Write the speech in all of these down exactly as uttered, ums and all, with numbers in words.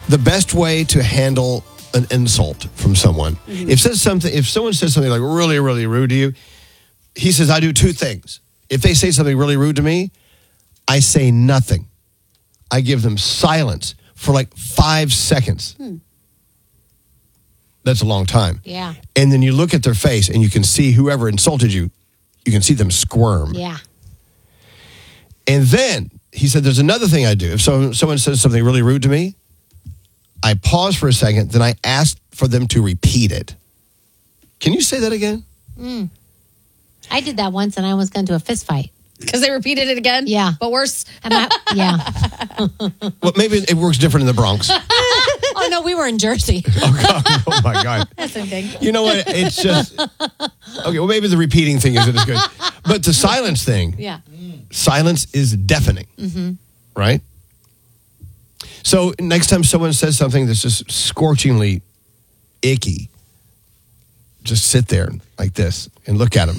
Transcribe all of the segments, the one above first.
the best way to handle an insult from someone. Mm-hmm. If says something, if someone says something like really, really rude to you, he says, I do two things. If they say something really rude to me, I say nothing. I give them silence for like five seconds. Hmm. That's a long time. Yeah. And then you look at their face and you can see whoever insulted you, you can see them squirm. Yeah. And then he said, there's another thing I do. If someone, someone says something really rude to me, I pause for a second, then I ask for them to repeat it. Can you say that again? Mm. I did that once and I almost got into a fist fight. Because they repeated it again? Yeah. But worse? And I, yeah. Well, maybe it works different in the Bronx. Oh, no, we were in Jersey. Oh, God. Oh, my God. That's the thing. You know what? It's just... Okay, well, maybe the repeating thing isn't as good. But the silence thing... Yeah. Silence is deafening. Mm-hmm. Right? So next time someone says something that's just scorchingly icky, just sit there like this and look at them.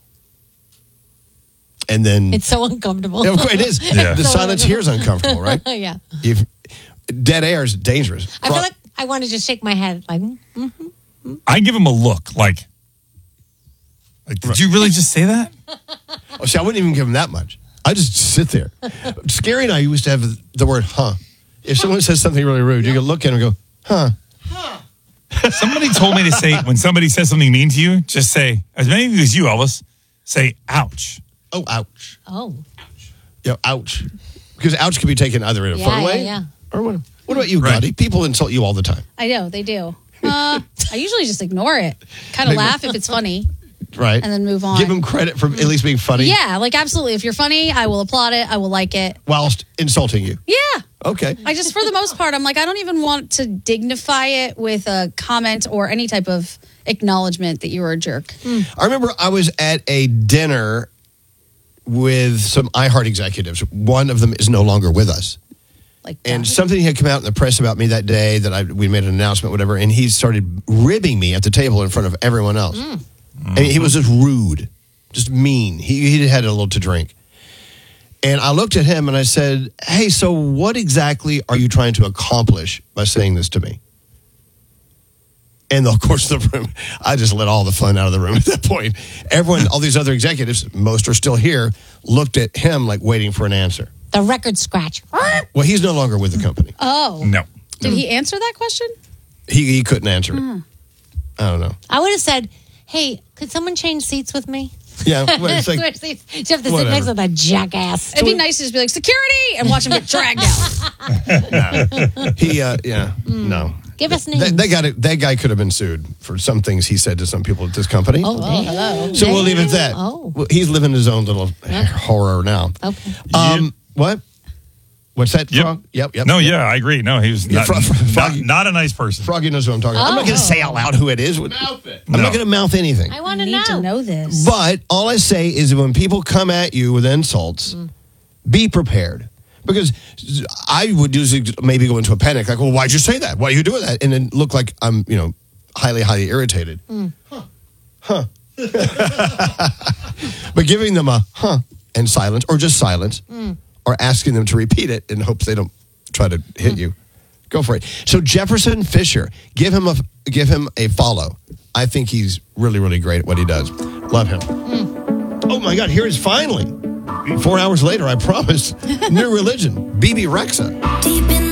And then... It's so uncomfortable. It is. Yeah. The So silence here is uncomfortable, right? Yeah. If dead air is dangerous. I feel like I want to just shake my head like, mm-hmm. I give him a look like, like did you really just say that? Oh, see, I wouldn't even give him that much. I just sit there. Scary and I used to have the word, huh. If someone says something really rude, you can look at him and go, huh. Somebody told me to say, when somebody says something mean to you, just say, as many of you as you, Elvis, say, ouch. Oh, ouch. Oh. Yeah, ouch. Because ouch can be taken either in a Yeah, fun yeah, way yeah. or what. What about you, Right. Gotti? People insult you all the time, I know, they do. Uh, I usually just ignore it. Kind of Maybe- laugh if it's funny. right? And then move on. Give them credit for at least being funny Yeah, like absolutely. If you're funny, I will applaud it. I will like it. whilst insulting you. Yeah. Okay. I just, for the most part, I'm like, I don't even want to dignify it with a comment or any type of acknowledgement that you were a jerk. I remember I was at a dinner with some iHeart executives. One of them is no longer with us. Like, And that. something had come out in the press about me that day that I we made an announcement, whatever, and he started ribbing me at the table in front of everyone else. Mm. And he was just rude, just mean. He, he had a little to drink. And I looked at him and I said, hey, so what exactly are you trying to accomplish by saying this to me? And of course, the room, I just let all the fun out of the room at that point. Everyone, all these other executives, most are still here, looked at him like waiting for an answer. The record scratch. Well, he's no longer with the company. Oh. No. Did he answer that question? He he couldn't answer it. I don't know. I would have said, hey, could someone change seats with me? Yeah, well, it's like, Switch seats. You have to sit whatever. next to the jackass. It'd be nice to just be like, security, and watch him get dragged out. he, uh, yeah, no. Give us names. That, that, guy, that guy could have been sued for some things he said to some people at this company. Oh, dang. hello. So we'll leave it at that. Oh. Well, he's living his own little horror now. Okay. Um, what? What's that, Yep. Frog? Yep, yep. No, yeah, I agree. No, he was Yeah, not, Fro- Fro- not, Froggy. not a nice person. Froggy knows what I'm talking about. I'm not Oh. going to say out loud who it is. I'm Mouth it. No. not going to mouth anything. I want I to need know. to know this. But all I say is when people come at you with insults, Mm. be prepared. Because I would usually maybe go into a panic, like, well, why'd you say that? Why are you doing that? And then look like I'm, you know, highly, highly irritated. Mm. Huh. Huh. But giving them a huh and silence, or just silence, Mm. or asking them to repeat it in hopes they don't try to hit Mm. you. Go for it. So Jefferson Fisher, give him a give him a follow. I think he's really, really great at what he does. Love him. Mm. Oh my God, here it is finally. Four hours later, I promise. New religion, B B Rexa. Deep in